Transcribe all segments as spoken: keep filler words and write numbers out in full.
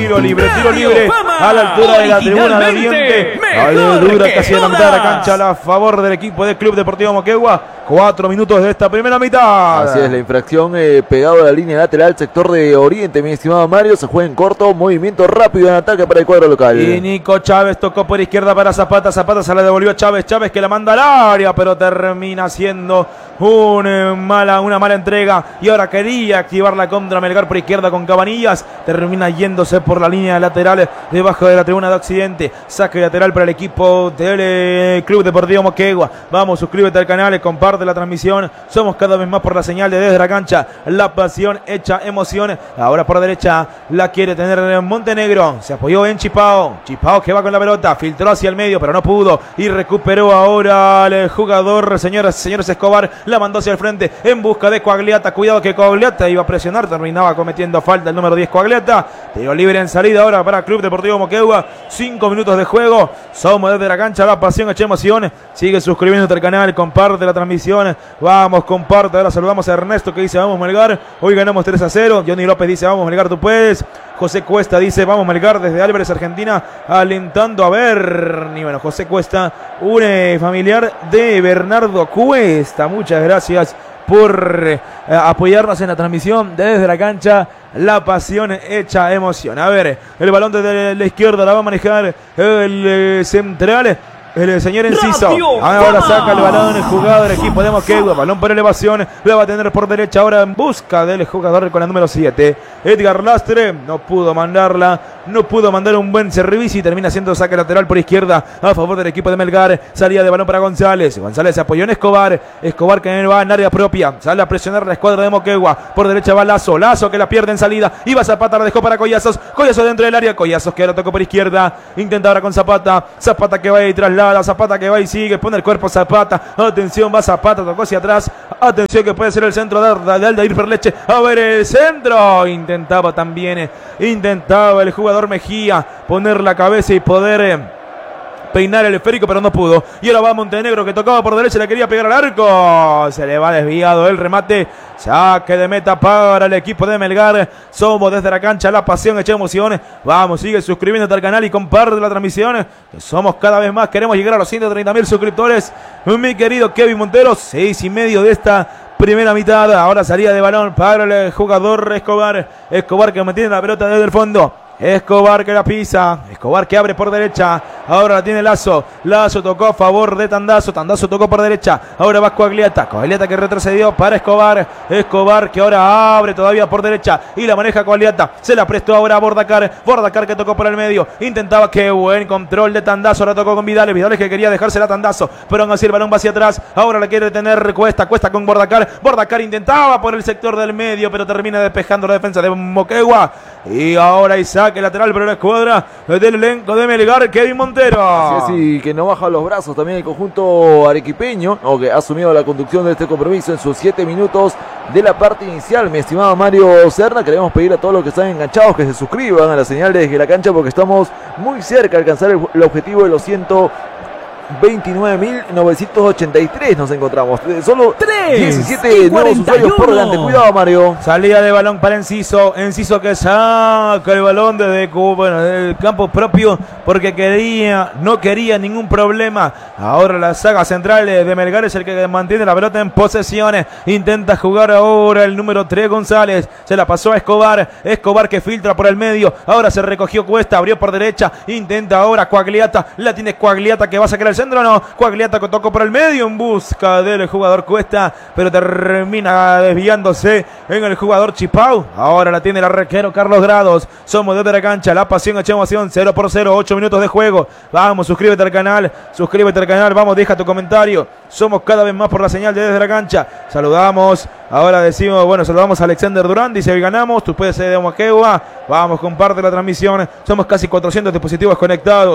tiro libre, tiro libre a la altura de la tribuna de Oriente. La dura casi a la mitad de la cancha a favor del equipo del Club Deportivo Moquegua. Cuatro minutos de esta primera mitad. Así es, la infracción eh, pegado a la línea lateral, sector de Oriente, mi estimado Mario. Se juega en corto, movimiento rápido en ataque para el cuadro local. Y Nico Chávez tocó por izquierda para Zapata. Zapata se la devolvió a Chávez. Chávez que la manda al área, pero termina siendo una mala, una mala entrega. Y ahora quería activar la contra Melgar por izquierda con Cabanillas. Termina yéndose por la línea lateral debajo de la tribuna de Occidente. Saque lateral para el equipo del Club Deportivo Moquegua. Vamos, suscríbete al canal, comparte la transmisión. Somos cada vez más por la señal de Desde la Cancha. La pasión hecha emoción. Ahora por derecha la quiere tener Montenegro. Se apoyó en Chipao. Chipao que va con la pelota. Filtró hacia el medio, pero no pudo. Y recuperó ahora el jugador, señoras y señores, Escobar. La mandó hacia el frente en busca de Coagliata. Cuidado que Coagliata iba a presionar. Terminaba cometiendo falta el número diez Coagliata. Tiro libre en salida ahora para Club Deportivo Moquegua. Cinco minutos de juego. Somos Desde la Cancha. La pasión hecha emoción. Sigue suscribiéndote al canal. Comparte la transmisión. Vamos, comparte. Ahora saludamos a Ernesto que dice vamos Melgar. Hoy ganamos tres a cero. Johnny López dice vamos Melgar, tú puedes. José Cuesta dice vamos Melgar desde Álvarez, Argentina, alentando a Berni. Bueno, José Cuesta, un eh, familiar de Bernardo Cuesta. Muchas gracias por eh, apoyarnos en la transmisión de Desde la Cancha. La pasión hecha emoción. A ver, el balón desde la izquierda la va a manejar el eh, central. El señor Enciso. Ahora saca el balón el jugador del equipo de Moquegua. Balón por elevación. La va a tener por derecha ahora en busca del jugador con la número siete. Edgar Lastre. No pudo mandarla. No pudo mandar un buen servicio y termina siendo saque lateral por izquierda a favor del equipo de Melgar. Salía de balón para González. González se apoyó en Escobar. Escobar que va en área propia. Sale a presionar la escuadra de Moquegua. Por derecha va Lazo. Lazo que la pierde en salida. Iba Zapata, la dejó para Collazos. Collazos dentro del área. Collazos que ahora tocó por izquierda. Intenta ahora con Zapata. Zapata que va y traslada. Zapata que va y sigue, pone el cuerpo Zapata. Atención, va Zapata, tocó hacia atrás. Atención que puede ser el centro de, de Aldair Perleche. A ver el centro. Intentaba también, intentaba el jugador Mejía poner la cabeza y poder eh, peinar el esférico, pero no pudo. Y ahora va Montenegro que tocaba por derecha, le quería pegar al arco. Se le va desviado el remate. Saque de meta para el equipo de Melgar. Somos Desde la Cancha, la pasión hecha emoción. Vamos, sigue suscribiéndote al canal y comparte la transmisión. Somos cada vez más, queremos llegar a los ciento treinta mil suscriptores. Mi querido Kevin Montero, seis y medio de esta primera mitad. Ahora salía de balón para el jugador Escobar. Escobar que mantiene la pelota desde el fondo. Escobar que la pisa. Escobar que abre por derecha. Ahora la tiene Lazo. Lazo tocó a favor de Tandazo. Tandazo tocó por derecha. Ahora va Coagliata. Coagliata que retrocedió para Escobar. Escobar que ahora abre todavía por derecha. Y la maneja Coagliata. Se la prestó ahora a Bordacar. Bordacar que tocó por el medio. Intentaba, qué buen control de Tandazo. Ahora tocó con Vidales. Vidales que quería dejársela a Tandazo. Pero aún así el balón va hacia atrás. Ahora la quiere tener Cuesta. Cuesta con Bordacar. Bordacar intentaba por el sector del medio. Pero termina despejando la defensa de Moquegua. Y ahora Isaac. Que lateral para la escuadra del elenco de Melgar, Kevin Montero. Así es, y que no baja los brazos también el conjunto arequipeño, o que ha asumido la conducción de este compromiso en sus siete minutos de la parte inicial. Mi estimado Mario Serna, queremos pedir a todos los que están enganchados que se suscriban a la señal de Desde la Cancha, porque estamos muy cerca de alcanzar el, el objetivo de los ciento veintinueve mil novecientos ochenta y tres nos encontramos. Solo diecisiete nuevos usuarios por delante. Cuidado, Mario. Salida de balón para Enciso. Enciso que saca el balón desde, bueno, del campo propio porque quería, no quería ningún problema. Ahora la saga central de Melgar es el que mantiene la pelota en posesiones. Intenta jugar ahora el número tres González. Se la pasó a Escobar. Escobar que filtra por el medio. Ahora se recogió Cuesta. Abrió por derecha. Intenta ahora Coagliata. La tiene Coagliata que va a sacar el centro, no, Coagliata que tocó por el medio en busca del jugador Cuesta, pero termina desviándose en el jugador Chipau. Ahora la tiene el arquero Carlos Grados. Somos Desde la Cancha, la pasión hecha emoción, cero por cero, ocho minutos de juego. Vamos, suscríbete al canal, suscríbete al canal, vamos, deja tu comentario. Somos cada vez más por la señal de Desde la Cancha. Saludamos, ahora decimos, bueno, saludamos a Alexander Durán, dice hoy ganamos, tú puedes ser de Moquegua. Vamos, comparte la transmisión, somos casi cuatrocientos dispositivos conectados.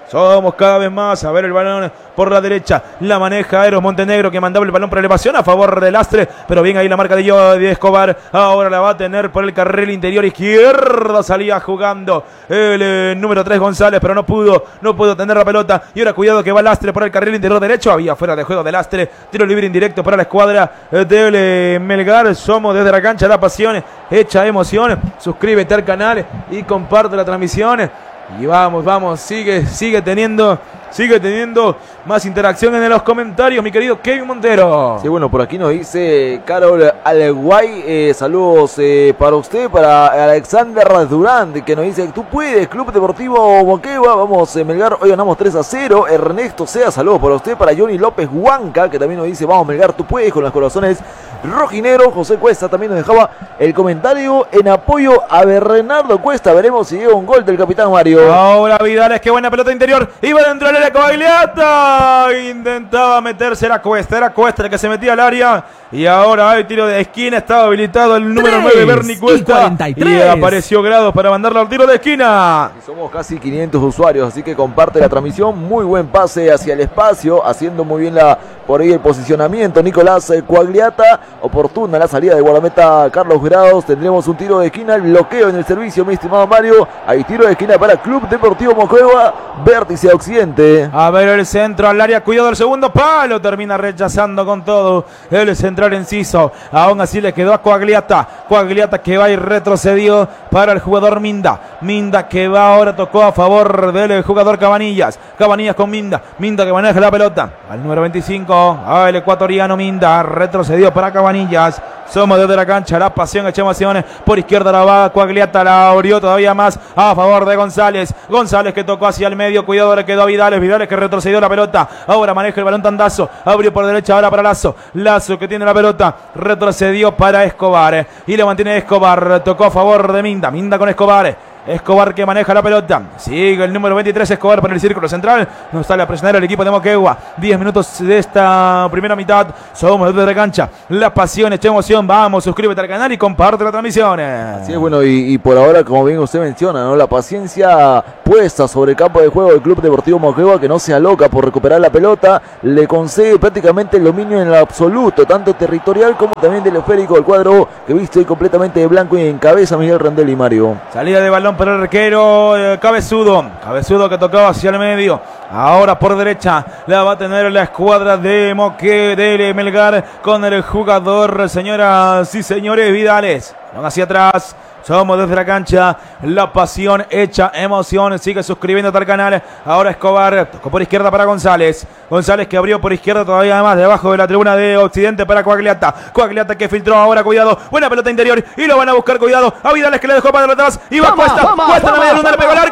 Somos cada vez más. A ver el balón por la derecha. La maneja Eros Montenegro, que mandaba el balón por elevación a favor del Lastre. Pero bien ahí la marca de, yo, de Escobar. Ahora la va a tener por el carril interior izquierdo. Salía jugando el eh, número tres González, pero no pudo. No pudo tener la pelota. Y ahora cuidado que va Lastre por el carril interior derecho. Había fuera de juego de Lastre. Tiro libre indirecto para la escuadra del eh, Melgar. Somos desde la cancha la pasión. Hecha emoción. Suscríbete al canal y comparte la transmisión. Y vamos, vamos, sigue, sigue teniendo, sigue teniendo más interacción en los comentarios, mi querido Kevin Montero. Sí, bueno, por aquí nos dice Carol Alguay, eh, saludos eh, para usted, para Alexander Durán, que nos dice, tú puedes, Club Deportivo Moquegua, vamos, eh, Melgar, hoy ganamos tres a cero, Ernesto Sea, saludos para usted, para Johnny López Huanca, que también nos dice, vamos Melgar, tú puedes, con los corazones rojinegros. José Cuesta también nos dejaba el comentario en apoyo a Bernardo Cuesta, veremos si llega un gol del capitán Mario. Ahora Vidales, qué buena pelota interior, iba dentro del área Coagliata, intentaba meterse, era Cuesta, era Cuesta el que se metía al área, y ahora hay tiro de esquina, estaba habilitado el número nueve, Bernie Cuesta, y, y apareció Grados para mandarlo al tiro de esquina. Y somos casi quinientos usuarios, así que comparte la transmisión, muy buen pase hacia el espacio, haciendo muy bien la por ahí el posicionamiento, Nicolás Coagliata, oportuna la salida de guardameta Carlos Grados, tendremos un tiro de esquina, el bloqueo en el servicio, mi estimado Mario, hay tiro de esquina para Club Deportivo Moquegua, vértice occidente. A ver el centro al área, cuidado el segundo palo, termina rechazando con todo el central Enciso, aún así le quedó a Coagliata, Coagliata que va y retrocedió para el jugador Minda, Minda que va ahora, tocó a favor del jugador Cabanillas, Cabanillas con Minda, Minda que maneja la pelota, al número veinticinco, al ecuatoriano Minda, retrocedió para Cabanillas, somos desde la cancha, la pasión, echa emociones, por izquierda la va Coagliata, la abrió todavía más a favor de González, González que tocó hacia el medio, cuidado, le quedó a Vidales, Vidales que retrocedió la pelota, ahora maneja el balón Tandazo, abrió por derecha ahora para Lazo, Lazo que tiene la pelota, retrocedió para Escobar, y le mantiene Escobar, tocó a favor de Minda, Minda con Escobar, Escobar que maneja la pelota, sigue el número veintitrés Escobar por el círculo central, no sale a presionar el equipo de Moquegua, diez minutos de esta primera mitad, somos desde la cancha, la pasión, esta emoción, vamos, suscríbete al canal y comparte la transmisión. Así es, bueno, y, y por ahora, como bien usted menciona, ¿no? La paciencia puesta sobre el campo de juego del Club Deportivo Moquegua, que no se aloca por recuperar la pelota, le concede prácticamente el dominio en el absoluto, tanto territorial como también del esférico, el cuadro que viste hoy completamente de blanco y encabeza Miguel Randel y Mario. Salida de balón para el arquero eh, Cabezudo, Cabezudo que tocaba hacia el medio, ahora por derecha la va a tener la escuadra de Moque de Melgar con el jugador, señoras y señores, Vidales, van hacia atrás. Somos desde la cancha, la pasión hecha emoción, sigue suscribiéndote al canal, ahora Escobar, tocó por izquierda para González, González que abrió por izquierda todavía más, debajo de la tribuna de Occidente para Coagliata, Coagliata que filtró ahora, cuidado, buena pelota interior, y lo van a buscar, cuidado, a Vidales que le dejó para atrás, y va Cuesta, Cuesta en la media luna, le pegó al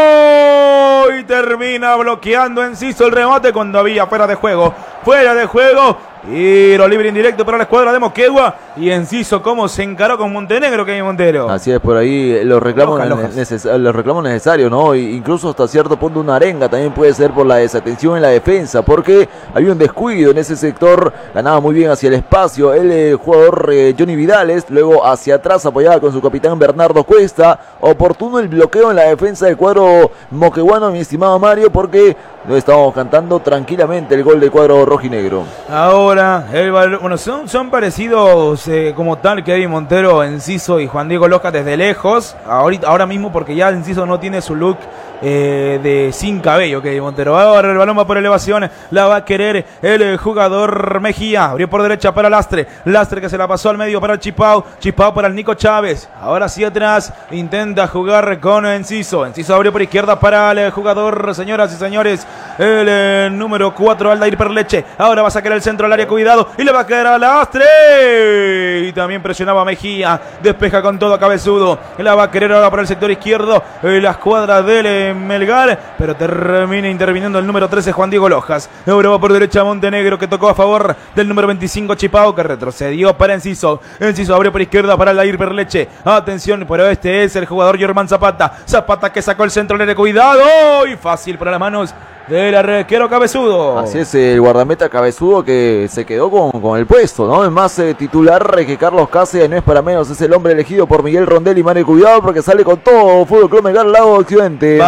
arco, y termina bloqueando Enciso el remate cuando había fuera de juego, fuera de juego, tiro libre indirecto para la escuadra de Moquegua, y Enciso cómo se encaró con Montenegro, que hay Montero. Así es, por ahí los reclamos, Lojas, lojas. neces los reclamos necesarios, ¿no? Y incluso hasta cierto punto una arenga también puede ser por la desatención en la defensa, porque había un descuido en ese sector, ganaba muy bien hacia el espacio el eh, jugador eh, Johnny Vidales, luego hacia atrás apoyaba con su capitán Bernardo Cuesta, oportuno el bloqueo en la defensa del cuadro moqueguano, mi estimado Mario, porque no estábamos cantando tranquilamente el gol del cuadro rojinegro. Ahora, el balón, bueno, son, son parecidos eh, como tal Kevin Montero, Enciso y Juan Diego Loja desde lejos, ahorita, ahora mismo porque ya Enciso no tiene su look eh, de sin cabello Kevin Montero. Ahora el balón va por elevación, la va a querer el eh, jugador Mejía, abrió por derecha para Lastre, Lastre que se la pasó al medio para el Chipao, Chipao para el Nico Chávez, ahora sí atrás, intenta jugar con Enciso, Enciso abrió por izquierda para el jugador, señoras y señores, el eh, número cuatro Aldair Perleche, ahora va a sacar el centro al área, cuidado, y le va a caer a Lastre, y también presionaba a Mejía, despeja con todo a Cabezudo, la va a querer ahora por el sector izquierdo, eh, la escuadra del eh, Melgar, pero termina interviniendo el número trece Juan Diego Lojas, ahora va por derecha Montenegro que tocó a favor del número veinticinco Chipao, que retrocedió para Enciso, Enciso abrió por izquierda para Aldair Perleche, atención, pero este es el jugador Germán Zapata, Zapata que sacó el centro al área, cuidado, y fácil para las manos del arquero Cabezudo. Así es, el guardameta Cabezudo que se quedó con, con el puesto, ¿no? Es más eh, titular que Carlos Cáceres, no es para menos, es el hombre elegido por Miguel Rondel y Mario. Cuidado porque sale con todo Fútbol Club Melgar, lado occidente.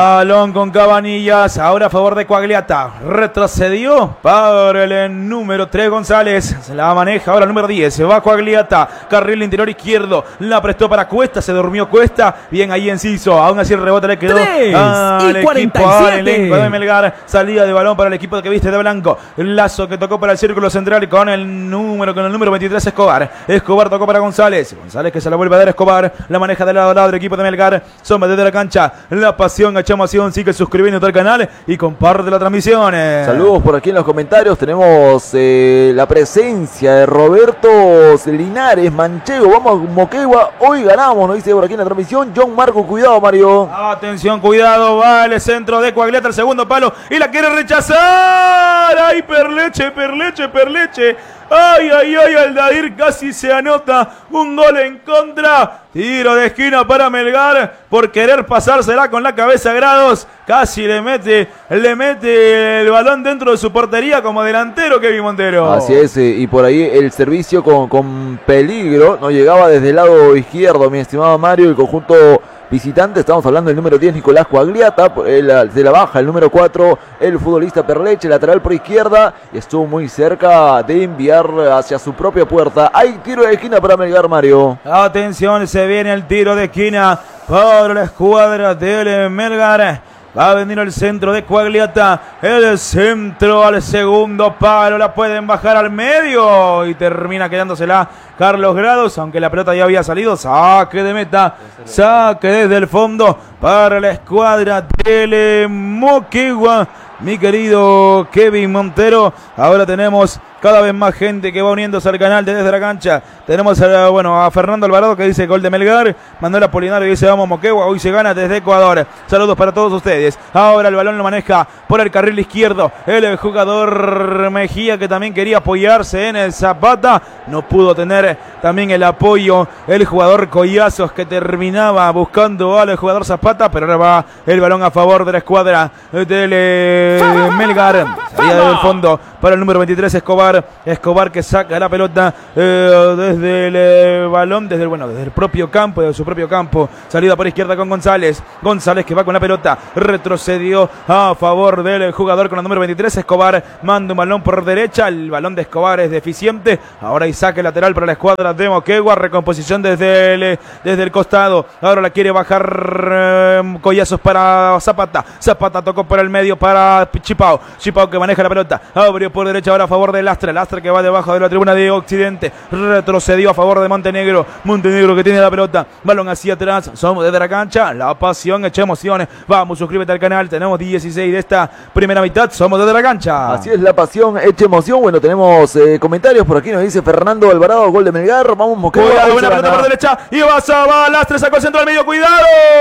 Balón con Cabanillas, ahora a favor de Quagliata. Retrocedió para el número tres González. Se la maneja ahora el número diez. Se va Quagliata. Carril interior izquierdo. La prestó para Cuesta. Se durmió Cuesta. Bien ahí Enciso. Aún así el rebote le quedó al equipo, al elenco de Melgar. Salida de balón para el equipo que viste de blanco. Lazo que tocó para el círculo central con el número con el número veintitrés Escobar. Escobar tocó para González. González que se la vuelve a dar Escobar. La maneja de lado a lado del equipo de Melgar. Somos desde la cancha. La pasión, hecha emoción. Sigue suscribiéndote al canal y comparte la transmisión. Saludos por aquí en los comentarios. Tenemos eh, la presencia de Roberto Linares Manchego. Vamos Moquegua. Hoy ganamos, nos dice por aquí en la transmisión. John Marco, cuidado, Mario. Atención, cuidado. Vale, centro de Quagliata, el segundo palo. Y la quiere rechazar. ¡Ay, Perleche, Perleche, Perleche! ¡Ay, ay, ay! Aldair casi se anota un gol en contra. Tiro de esquina para Melgar por querer pasársela con la cabeza a Grados. Casi le mete, le mete el balón dentro de su portería como delantero Kevin Montero. Así es, y por ahí el servicio con, con peligro. No llegaba desde el lado izquierdo, mi estimado Mario, el conjunto visitante. Estamos hablando del número diez, Nicolás Quagliata. Él, de la baja, el número cuatro, el futbolista Perleche, lateral por izquierda. Y estuvo muy cerca de enviar hacia su propia puerta. Hay tiro de esquina para Melgar, Mario. Atención, se viene el tiro de esquina para la escuadra del Melgar. Va a venir el centro de Quagliata. El centro al segundo palo. La pueden bajar al medio. Y termina quedándosela Carlos Grados. Aunque la pelota ya había salido. Saque de meta. Saque desde el fondo para la escuadra del Moquegua. Mi querido Kevin Montero. Ahora tenemos cada vez más gente que va uniéndose al canal desde la cancha. Tenemos a, bueno, a Fernando Alvarado que dice gol de Melgar. Manuel Apolinario dice vamos Moquegua. Hoy se gana desde Ecuador. Saludos para todos ustedes. Ahora el balón lo maneja por el carril izquierdo el jugador Mejía, que también quería apoyarse en el Zapata. No pudo tener también el apoyo el jugador Collazos, que terminaba buscando al jugador Zapata. Pero ahora va el balón a favor de la escuadra del eh, Melgar. Salida del fondo para el número veintitrés Escobar. Escobar que saca la pelota eh, desde el eh, balón, desde el, bueno, desde el propio campo, desde su propio campo. Salida por izquierda con González. González que va con la pelota. Retrocedió a favor del jugador con el número veintitrés Escobar. Manda un balón por derecha. El balón de Escobar es deficiente. Ahora hay saque lateral para la escuadra de Moquegua. Recomposición desde el, desde el costado. Ahora la quiere bajar eh, Collazos para Zapata. Zapata tocó por el medio para Chipao. Chipao que maneja la pelota. Abrió por derecha ahora a favor de Lastre. Lastre que va debajo de la tribuna de Occidente. Retrocedió a favor de Montenegro. Montenegro que tiene la pelota. Balón hacia atrás. Somos desde la cancha. La pasión, echa emociones. Vamos, suscríbete al canal. Tenemos dieciséis de esta primera mitad. Somos desde la cancha. Así es, la pasión, echa emoción. Bueno, tenemos eh, comentarios por aquí. Nos dice Fernando Alvarado, gol de Melgar. Vamos, Moquegua. Cuidado, buena pelota por derecha. Y va a Lastre, sacó el centro al medio. Cuidado.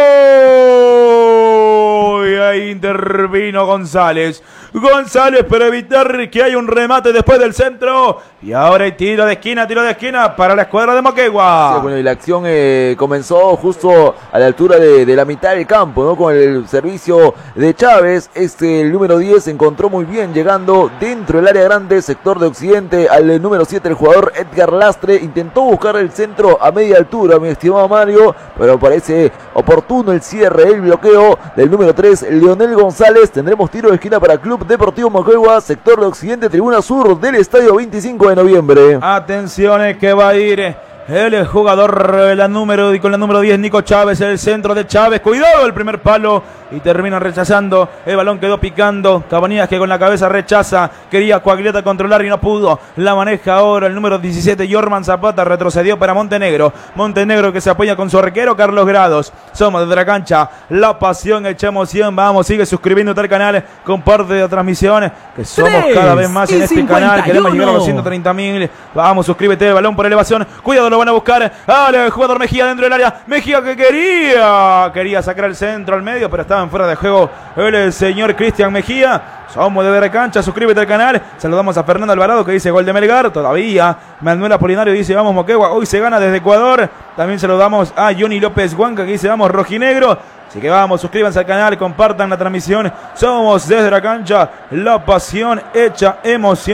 Y ahí intervino González. González para evitar que haya un remate después del centro. Y ahora hay tiro de esquina, tiro de esquina para la escuadra de Moquegua. Sí, bueno, y la acción eh, comenzó justo a la altura de, de la mitad del campo, ¿no? Con el servicio de Chávez. Este, el número diez se encontró muy bien llegando dentro del área grande, sector de Occidente, al número siete, el jugador Edgar Lastre. Intentó buscar el centro a media altura, mi estimado Mario, pero parece oportuno el cierre, el bloqueo del número tres, Leonel González. Tendremos tiro de esquina para Club Deportivo Moquegua, sector de Occidente, tribuna sur del estadio veinticinco de noviembre. Atención, que va a ir el jugador la número, con la número diez, Nico Chávez, el centro de Chávez. Cuidado, el primer palo. Y termina rechazando. El balón quedó picando. Cabanillas que con la cabeza rechaza. Quería Quagliata controlar y no pudo. La maneja ahora el número diecisiete, Jorman Zapata. Retrocedió para Montenegro. Montenegro que se apoya con su arquero, Carlos Grados. Somos desde la cancha. La pasión, echa emoción. Vamos, sigue suscribiéndote al canal. Comparte la transmisión. Que somos cada vez más en este canal. Queremos llegar a los ciento treinta mil. Vamos, suscríbete. El balón por elevación. Cuidado, lo van a buscar. Al jugador Mejía dentro del área. Mejía que quería. Quería sacar el centro al medio, pero estaban fuera de juego el señor Cristian Mejía. Somos desde la cancha, suscríbete al canal. Saludamos a Fernando Alvarado que dice gol de Melgar. Todavía Manuel Apolinario dice vamos Moquegua, hoy se gana desde Ecuador. También saludamos a Johnny López Huanca que dice vamos rojinegro. Así que vamos, suscríbanse al canal, compartan la transmisión. Somos desde la cancha, la pasión hecha emoción.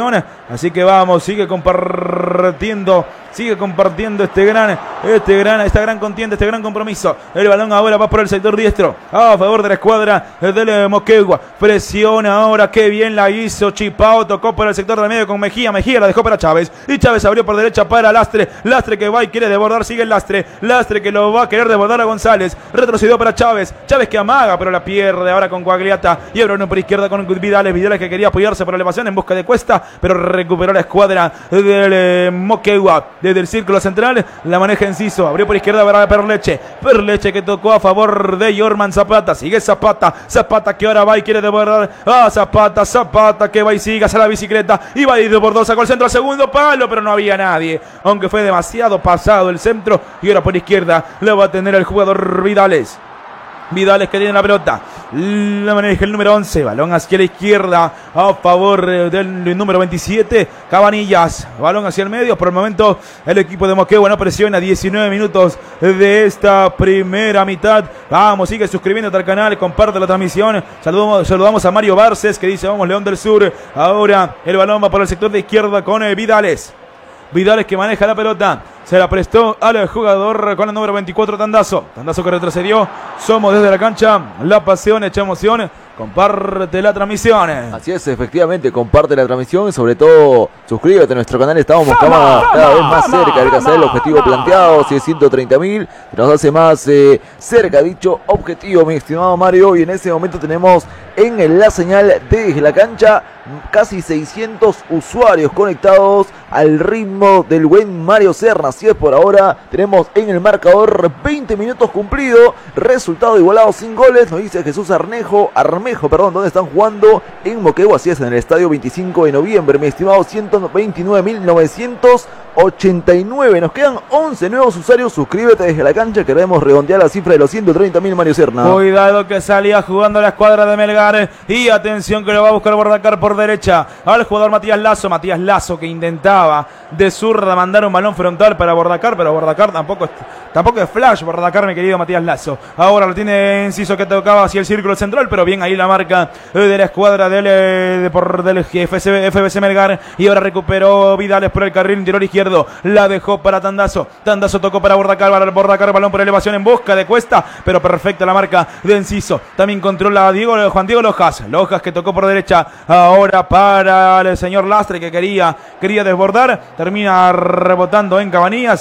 Así que vamos, sigue compartiendo, sigue compartiendo este gran, este gran, esta gran contienda, este gran compromiso. El balón ahora va por el sector diestro, a favor de la escuadra del Moquegua. Presiona ahora, qué bien la hizo Chipao, tocó por el sector del medio con Mejía, Mejía la dejó para Chávez, y Chávez abrió por derecha para Lastre, Lastre que va y quiere desbordar, sigue el Lastre, Lastre que lo va a querer desbordar a González, retrocedió para Chávez, Chávez que amaga, pero la pierde ahora con Guagliata, y ahora uno por izquierda con Vidales, Vidales que quería apoyarse por elevación en busca de Cuesta, pero recuperó la escuadra del eh, Moquegua, desde el círculo central, la maneja Enciso, abrió por izquierda para Perleche, Perleche que tocó a favor de Yorman Zapata, sigue Zapata, Zapata que ahora va y quiere desbordar a Zapata, Zapata que va y sigue hacia la bicicleta, y va y desbordó, sacó el centro al segundo palo, pero no había nadie, aunque fue demasiado pasado el centro, y ahora por izquierda lo va a tener el jugador Vidales. Vidales que tiene la pelota, la maneja el número once, balón hacia la izquierda a favor del número veintisiete, Cabanillas, balón hacia el medio, por el momento el equipo de Moquegua no presiona, diecinueve minutos de esta primera mitad, vamos, sigue suscribiéndote al canal, comparte la transmisión, saludamos, saludamos a Mario Barces que dice vamos León del Sur, ahora el balón va por el sector de izquierda con Vidales, Vidales que maneja la pelota, se la prestó al jugador con el número veinticuatro, Tandazo. Tandazo que retrocedió. Somos desde la cancha. La pasión, hecha emoción. Comparte la transmisión. Así es, efectivamente, comparte la transmisión y sobre todo suscríbete a nuestro canal. Estamos cada, cada vez más cerca de alcanzar el objetivo planteado, si es ciento treinta mil, nos hace más eh, cerca dicho objetivo, mi estimado Mario. Y en ese momento tenemos en la señal desde la cancha casi seiscientos usuarios conectados al ritmo del buen Mario Serna. Así es, por ahora tenemos en el marcador veinte minutos cumplidos, resultado igualado sin goles, nos dice Jesús Arnejo, Armejo, perdón, ¿dónde están jugando? En Moquegua, así es, en el estadio veinticinco de noviembre, mi estimado, ciento veintinueve mil novecientos ochenta y nueve, nos quedan once nuevos usuarios, suscríbete desde la cancha, queremos redondear la cifra de los ciento treinta mil, Mario Serna. Cuidado que salía jugando la escuadra de Melgar, y atención que lo va a buscar Bordacar por derecha, al jugador Matías Lazo, Matías Lazo que intentaba de zurda mandar un balón frontal para Bordacar, pero Bordacar tampoco, tampoco es flash, Bordacar, mi querido Matías Lazo, ahora lo tiene Enciso que tocaba hacia el círculo central, pero bien ahí la marca de la escuadra del, de, por, del F B C Melgar, y ahora recuperó Vidales por el carril interior izquierdo, la dejó para Tandazo, Tandazo tocó para Bordacar, Bordacar balón por elevación en busca de Cuesta, pero perfecta la marca de Enciso, también controla Diego, Juan Diego Lojas, Lojas que tocó por derecha, ahora para el señor Lastre que quería, quería desbordar, termina rebotando en Cabanillas.